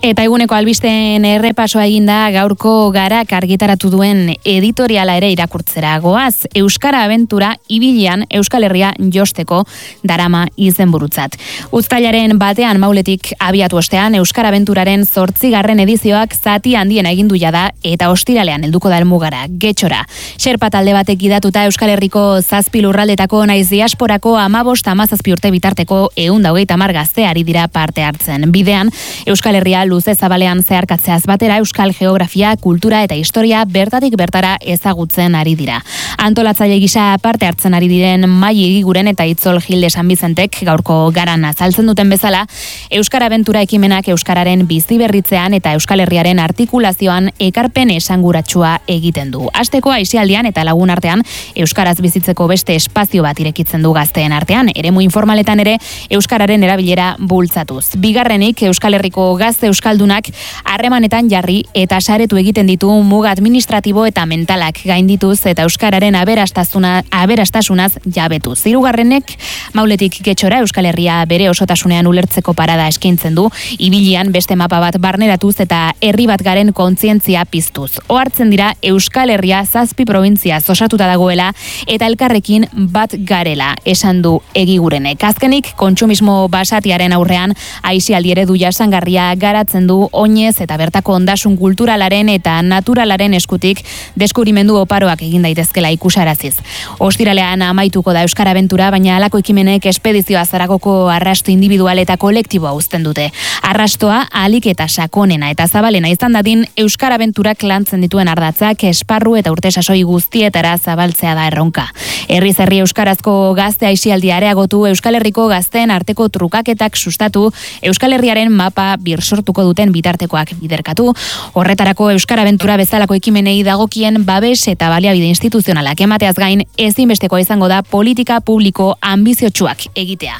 Eta eguneko albisten errepasoa eginda gaurko Garak argitaratu duen editoriala ere irakurtzera goaz. Euskara abentura ibilian Euskal Herria josteko darama izenburutzat. Uztailaren batean mauletik abiatu ostean Euskara abenturaren 8. edizioak zati handien egindu jada eta ostiralean helduko da helmugara, Getxora. Xerpa talde batek gidatuta Euskal Herriko 7 lurraldetako naiz diasporako 15-17 urte bitarteko 130 gazte ari dira parte hartzen. Bidean Euskal Herria luze zabalean zeharkatzeaz batera euskal geografia, kultura eta historia bertatik bertara ezagutzen ari dira. Antolatzaile gisa parte hartzen ari diren Mai Egiguren eta Itzol Gilde San Bizentek gaurko Garan azaltzen duten bezala, Euskara abentura ekimenak euskararen biziberritzean eta Euskal Herriaren artikulazioan ekarpen esanguratsua egiten du. Asteko aisialdian eta lagun artean euskaraz bizitzeko beste espazio bat irekitzen du gazteen artean, eremu informaletan ere euskararen erabilera bultzatuz. Bigarrenik Euskal Herriko gazte euskaldunak harremanetan jarri eta saretu egiten ditu muga administratibo eta mentalak gaindituz eta euskararen aberastasunaz jabetuz. Hirugarrenek mauletik Getxora Euskal Herria bere osotasunean ulertzeko parada eskaintzen du, ibilian beste mapa bat barneratuz eta herri bat garen kontzientzia piztuz. Ohartzen dira Euskal Herria 7 probintzia osatuta dagoela eta elkarrekin bat garela, esan du Egigurenek. Azkenik kontsumismo basatiaren aurrean aisialdi eredu jasangarria garatzen du oinez eta bertako ondasun kulturalaren eta naturalaren eskutik deskubrimendu oparoak egin daitezkela ikusaraziz. Ostiralean amaituko da Euskara abentura, baina halako ekimenek espedizioa Zaragoko arrasto individual eta kolektiboa uzten dute. Arrastoa ahalik eta sakonena eta zabalena izan dadin Euskara abenturak lantzen dituen ardatzak esparru eta urte sasoi guztietara zabaltzea da erronka. Herriz herri euskarazko gazte aisialdia areagotu, Euskal Herriko gazteen arteko trukaketak sustatu, Euskal Herriaren mapa birsortuko duten bitartekoak biderkatu. Horretarako Euskara abentura bezalako ekimenei dagokien babes eta baliabide instituzionalak emateaz gain ezinbestekoa izango da politika publiko anbiziotsuak egitea.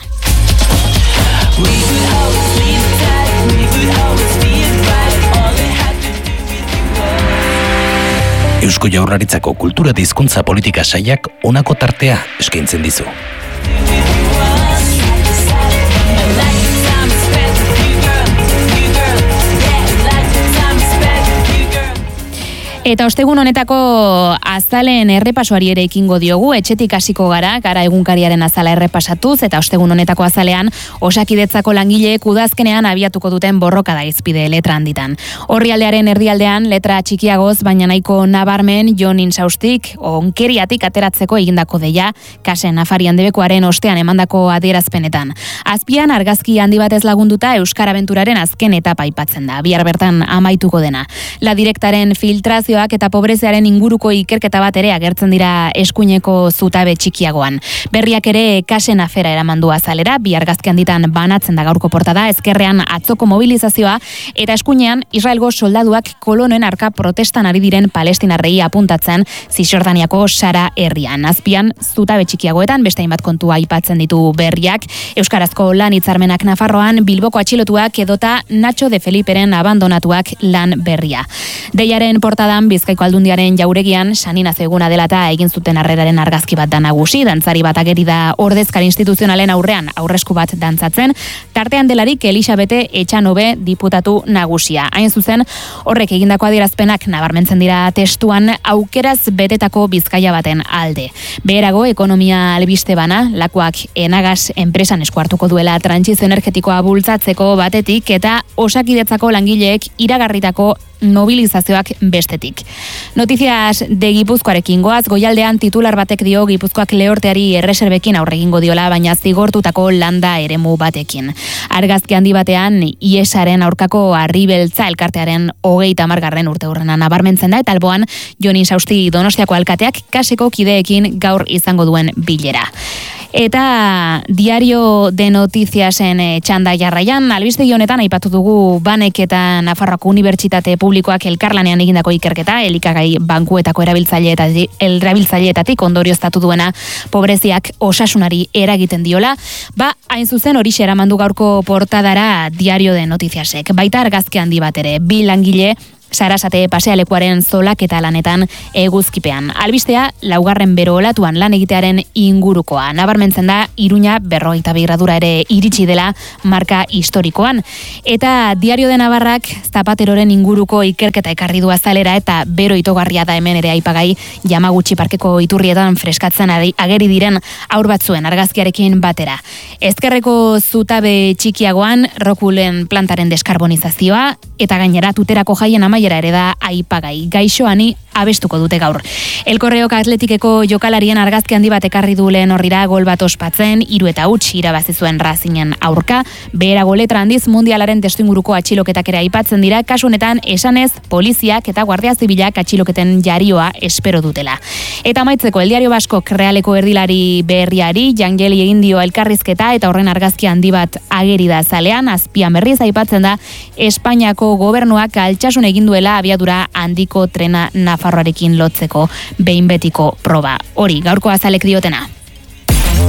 Eusko Jaurlaritzako kultura eta hizkuntza politika sailak honako tartea eskaintzen dizu. Eta ostegun honetako azalen errepasoari ere ekingo diogu, etxetik hasiko gara egunkariaren azala errepasatuz, eta ostegun honetako azalean Osakidetzako langileek udazkenean abiatuko duten borroka da izpide letra handitan. Orrialdearen erdialdean letra txikiagoz, baina nahiko nabarmen Jon Insaustik onkeriatik ateratzeko egindako deia, kasen afarian debekoaren ostean emandako adierazpenetan. Azpian argazki handi batez lagunduta Euskara abenturaren azken etapa aipatzen da, bihar bertan amaituko dena. La Direktaren filtrazio eta pobreziaren inguruko ikerketa bat ere agertzen dira eskuineko zutabe txikiagoan. Berriak ere kasen afera eramandu azalera, bi argazki handitan banatzen da gaurko portada, ezkerrean atzoko mobilizazioa eta eskuinean Israelgo soldaduak kolonoen arka protestan ari diren palestinarrei apuntatzen Zisjordaniako Sara herrian. Azpian zutabe txikiagoetan beste hainbat kontua aipatzen ditu berriak, euskarazko lan hitzarmenak Nafarroan, Bilboko atxilotuak edota Nacho de Feliperen abandonatuak lan berria. Deiaren portadan Bizkaiko Aldundiaren jauregian Sanina zeguna dela eta egin zuten harreraren argazki bat da nagusi, dantzari bat ageri da ordezkari instituzionalen aurrean aurresku bat dantzatzen, tartean delarik Elisabete Etxanobe diputatu nagusia. Hain zuzen, horrek egindako adierazpenak nabarmentzen dira testuan aukeraz betetako Bizkaia baten alde. Beherago, ekonomia albiste bana, lakuak Enagas enpresan esku hartuko duela trantsizio energetikoa bultzatzeko batetik eta Osakidetzako langileek iragarritako mobilizazioak bestetik. Noticias de Gipuzkoarekin goaz, goialdean titular batek dio Gipuzkoak Lehorteari erreserbekin aurre egingo diola, baina zigortutako landa eremu batekin. Argazki handi batean IESaren aurkako Arribeltza elkartearen 30. urteurrena nabarmentzen da, eta alboan Jon Insausti Donostiako alkateak kaseko kideekin gaur izango duen bilera. Eta Diario de Noticiasen txanda jarraian, albistegi honetan aipatu dugu Banek eta Nafarroako Unibertsitate Publikoak elkarlanean egindako ikerketa, elikagai bankuetako erabiltzaileetatik ondorioztatu duena pobreziak osasunari eragiten diola, hain zuzen horixe eramandu gaurko portadara Diario de Noticiasek. Baita argazki handi bat ere, 2 langile Sarasate pasealekuaren zolaketa lanetan eguzkipean. Albistea, 4. bero olatuan lan egitearen ingurukoa. Nabarmentzen da, Iruña 42 gradura ere iritsi dela marka historikoan. Eta Diario de Navarrak Zapateroren inguruko ikerketa ekarri du azalera eta bero itogarria da hemen ere aipagai Yamaguchi parkeko iturrietan freskatzen ageri diren aur batzuen argazkiarekin batera. Ezkerreko zutabe txikiagoan Rokulen plantaren deskarbonizazioa eta gainera Tuterako jaien amaiera ere da aipagai. Gaixoani abestuko dute gaur. El Correok Atletikeko jokalarien argazki handi bat ekarri du lehen horrira gol bat ospatzen, 3-0 irabazi zuen Racingen aurka, beherago letra handiz mundialaren testuinguruko atxiloketak ere aipatzen dira, kasu honetan esanez poliziak eta guardia zibilak atxiloketen jarioa espero dutela. Eta amaitzeko El Diario Baskok Realeko erdilari berriari, Jangeli egin dio elkarrizketa eta horren argazki handi bat ageri da zalean, azpian berriz aipatzen da Espainiako gobernuak altxasun egin duela abiadura handiko trena Nafarroarekin lotzeko behin betiko proba. Hori, gaurko azalek diotena.